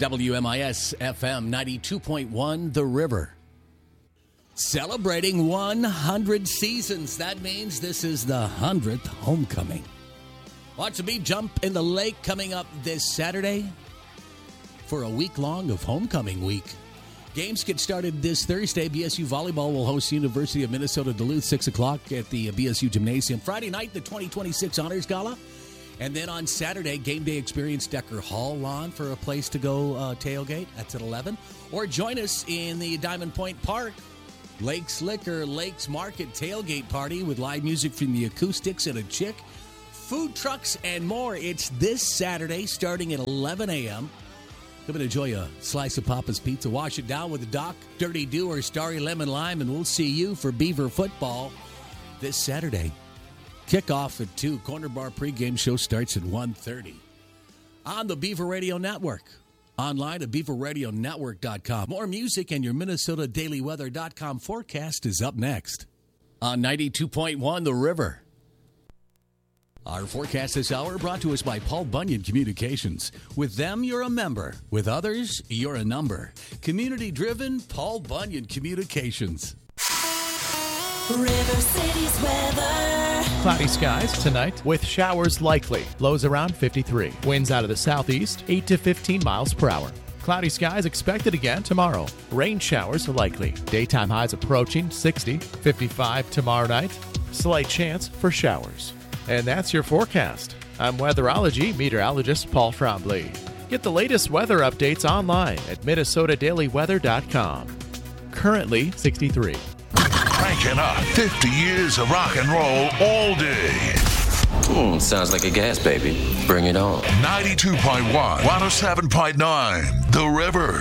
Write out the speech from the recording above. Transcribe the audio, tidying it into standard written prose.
WMIS FM 92.1 The River. Celebrating 100 seasons. That means this is the 100th homecoming. Watch the Beef jump in the lake coming up this Saturday for a week long of homecoming week. Games get started this Thursday. BSU Volleyball will host University of Minnesota Duluth 6 o'clock at the BSU Gymnasium. Friday night, the 2026 Honors Gala. And then on Saturday, Game Day Experience Decker Hall lawn for a place to go tailgate. That's at 11. Or join us in the Diamond Point Park Lakes Liquor Lakes Market tailgate party with live music from the Acoustics and a Chick, food trucks, and more. It's this Saturday starting at 11 a.m. Come and enjoy a slice of Papa's Pizza. Wash it down with a Doc, Dirty Dew, or Starry Lemon Lime, and we'll see you for Beaver football this Saturday. Kickoff at 2. Corner Bar pregame show starts at 1:30 on the Beaver Radio Network. Online at BeaverRadioNetwork.com. More music and your MinnesotaDailyWeather.com forecast is up next on 92.1 The River. Our forecast this hour brought to us by Paul Bunyan Communications. With them, you're a member. With others, you're a number. Community-driven, Paul Bunyan Communications. River City's weather. Cloudy skies tonight with showers likely. Lows around 53. Winds out of the southeast, 8 to 15 miles per hour. Cloudy skies expected again tomorrow. Rain showers likely. Daytime highs approaching 60. 55 tomorrow night. Slight chance for showers. And that's your forecast. I'm weatherology meteorologist Paul Frombley. Get the latest weather updates online at MinnesotaDailyWeather.com. Currently 63. Cranking up 50 years of rock and roll all day. Sounds like a gas baby. Bring it on. 92.1, 107.9, The River.